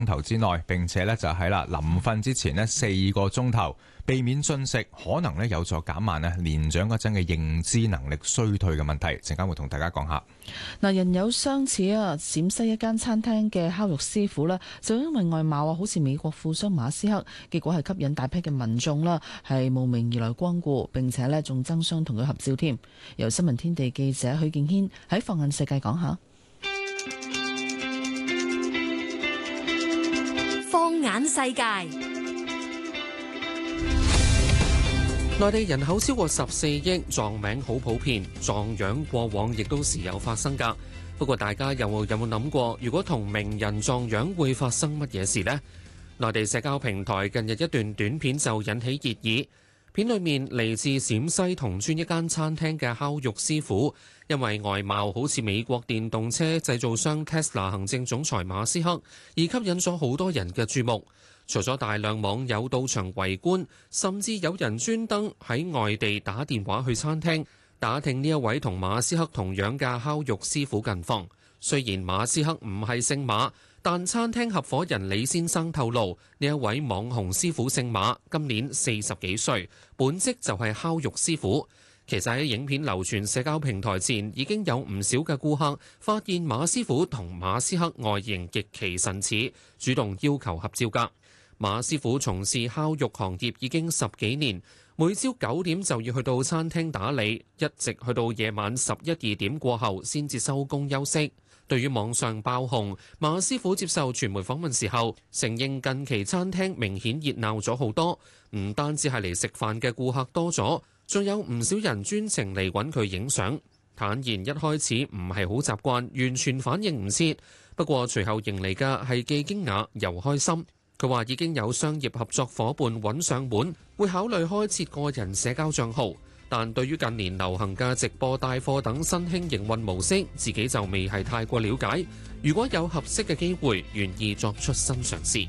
頭之內，並且咧就喺臨瞓之前呢4個鐘頭，避免進食，可能咧有助減慢年長嗰陣嘅認知能力衰退嘅問題。陣間會同大家講下。 人有相似陝西一間餐廳嘅烤肉師傅咧，就因為外貌好似美國富商馬斯克，結果係吸引大批嘅民眾啦，係慕名而來光顧，並且咧仲爭相同佢合照添。由新聞天地記者許敬軒喺放眼世界講下。 放眼世界， 內地人口超過14億，撞名好普遍，撞樣過往亦都時有發生㗎。不過大家有冇諗過，如果同名人撞樣會發生乜嘢事呢？內地社交平台近日一段短片就引起熱議。片裏面嚟自陝西同村一間餐廳嘅烤肉師傅，因為外貌好似美國電動車製造商 Tesla 行政總裁馬斯克，而吸引咗好多人嘅注目。除咗大量網友到場圍觀，甚至有人專登喺外地打電話去餐廳打聽呢一位同馬斯克同樣嘅烤肉師傅近況。雖然馬斯克唔係姓馬，但餐廳合夥人李先生透露，呢一位網紅師傅姓馬，今年40幾歲，本職就係烤肉師傅。其實喺影片流傳社交平台前，已經有唔少嘅顧客發現馬師傅同馬斯克外形極其神似，主動要求合照㗎。馬師傅從事烤肉行業已經10幾年，每朝9點就要去到餐廳打理，一直去到夜晚11、2點過後先至收工休息。對於網上爆紅，馬師傅接受傳媒訪問時候承認，近期餐廳明顯熱鬧咗好多，唔單止係嚟食飯嘅顧客多咗，仲有唔少人專程嚟揾佢影相。坦言一開始唔係好習慣，完全反應唔切，不過隨後迎嚟嘅係既驚訝又開心。佢話已經有商業合作夥伴揾上門，會考慮開設個人社交帳號。但對於近年流行嘅直播帶貨等新興營運模式，自己就未係太過了解。如果有合適嘅機會，願意作出新嘗試。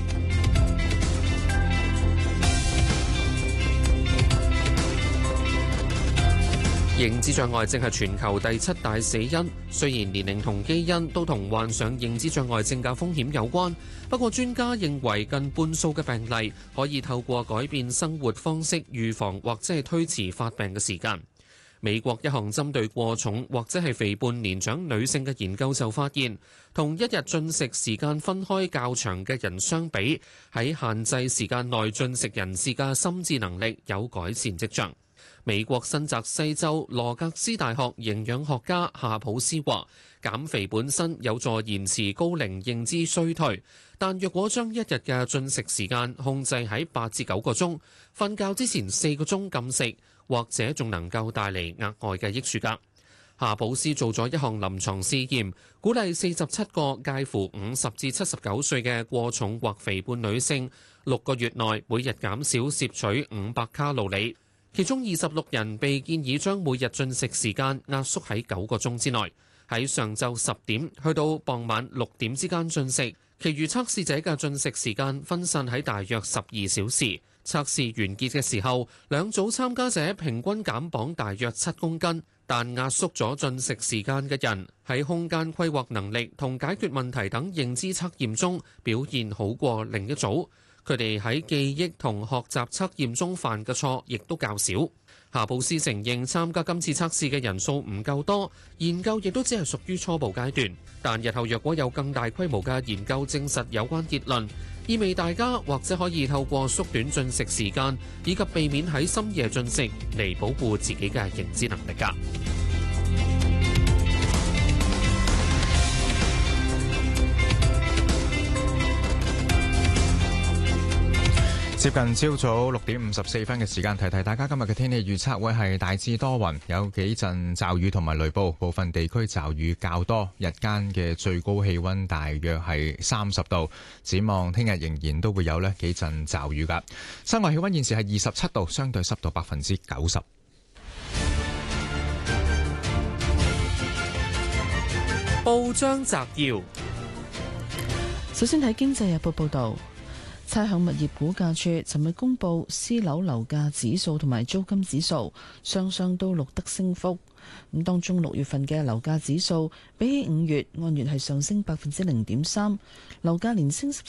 認知障礙症係全球第7大死因，雖然年齡同基因都同患上認知障礙症嘅風險有關，不過專家認為近半數嘅病例可以透過改變生活方式預防或者係推遲發病嘅時間。美國一項針對過重或者係肥胖年長女性嘅研究就發現，同一日進食時間分開較長嘅人相比，喺限制時間內進食人士嘅心智能力有改善跡象。美國新澤西州羅格斯大學營養學家夏普斯話，減肥本身有助延遲高齡認知衰退，但若果將一日嘅進食時間控制喺8至9個鐘，瞓覺之前4個鐘禁食，或者仲能夠帶嚟額外嘅益處㗎。夏普斯做咗一項臨床試驗，鼓勵47個介乎50至79歲嘅過重或肥胖女性，6個月內每日減少攝取500卡路里。其中26人被建議將每日進食時間壓縮喺9個鐘之內，喺上晝10點去到傍晚6點之間進食，其餘測試者嘅進食時間分散喺大約12小時。測試完結嘅時候，兩組參加者平均減磅大約7公斤，但壓縮咗進食時間嘅人喺空間規劃能力同解決問題等認知測驗中表現好過另一組。佢哋喺記憶同學習測驗中犯嘅錯亦都較少。夏布斯承認參加今次測試嘅人數唔夠多，研究亦都只係屬於初步階段。但日後若果有更大規模嘅研究證實有關結論，意味大家或者可以透過縮短進食時間以及避免喺深夜進食嚟保護自己嘅認知能力㗎。 接近朝早6點54分嘅時間，提提大家今日嘅天氣預測會係大致多雲，有幾陣驟雨同埋雷暴，部分地區驟雨較多。日間嘅最高氣溫大約係30度。展望聽日仍然都會有幾陣驟雨噶。室外氣溫現時係27度，相對濕度90%。 報章摘要， 首先睇經濟日報報道。 差餉物業估價署尋日公布私樓樓價指數同埋租金指數，雙都錄得升幅。咁當中6月份嘅樓價指數比起5月按月係上升0.3%，樓價連升